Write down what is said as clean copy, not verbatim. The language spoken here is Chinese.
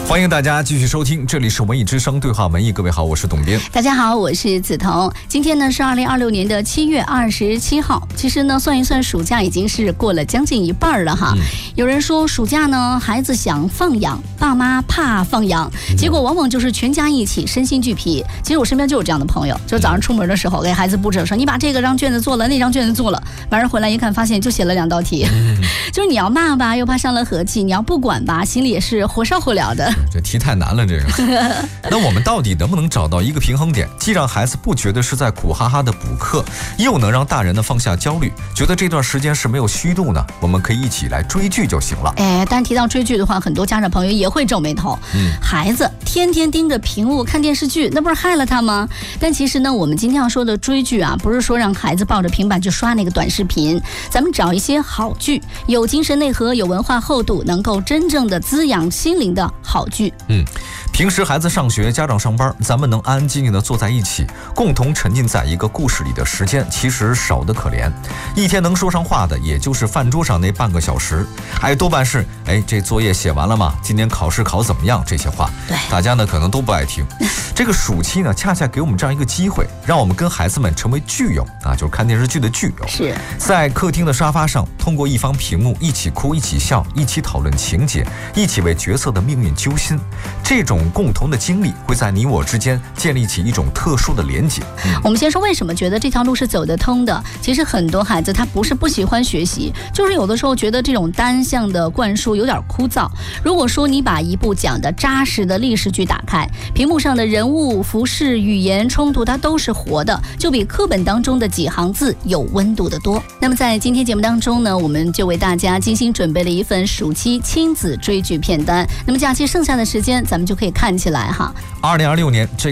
欢迎大家继续收听，这里是文艺之声对话文艺。各位好，我是董斌。 大家好，我是梓潼。今天呢是2026年的7月27号。其实呢，算一算暑假已经是过了将近一半了哈。有人说暑假呢，孩子想放养，爸妈怕放养，结果往往就是全家一起身心俱疲。其实我身边就有这样的朋友，就是早上出门的时候给孩子布置说，你把这个张卷子做了，那张卷子做了，晚上回来一看，发现就写了2道题。就是你要骂吧，又怕伤了和气；你要不管吧，心里也是火烧火燎的。 这题太难了，这个。那我们到底能不能找到一个平衡点，既让孩子不觉得是在苦哈哈的补课，又能让大人呢放下焦虑，觉得这段时间是没有虚度呢？我们可以一起来追剧就行了。 但提到追剧的话，很多家长朋友也会皱眉头。孩子天天盯着屏幕看电视剧，那不是害了他吗？但其实呢，我们今天要说的追剧啊，不是说让孩子抱着平板去刷那个短视频，咱们找一些好剧，有精神内核、有文化厚度，能够真正的滋养心灵的好剧。 平时孩子上学，家长上班，咱们能安安静静的坐在一起，共同沉浸在一个故事里的时间，其实少得可怜。一天能说上话的，也就是饭桌上那半个小时，多半是这作业写完了吗？今年考试考怎么样？这些话， 对大家呢可能都不爱听。这个暑期呢，恰恰给我们这样一个机会，让我们跟孩子们成为剧友啊，就是看电视剧的剧友。 是在客厅的沙发上，通过一方屏幕，一起哭，一起笑，一起讨论情节，一起为角色的命运揪心。这种共同的经历会在你我之间建立起一种特殊的连结。 我们先说为什么觉得这条路是走得通的。其实很多孩子他不是不喜欢学习，就是有的时候觉得这种单向的灌输有点枯燥。如果说你把一部讲的扎实的历史剧打开，屏幕上的人物、服饰、语言、冲突它都是活的，就比课本当中的几行字有温度的多。那么在今天节目当中呢，我们就为大家精心准备了一份暑期亲子追剧片单。那么假期剩下的时间，咱们就可以看起来哈。 2026年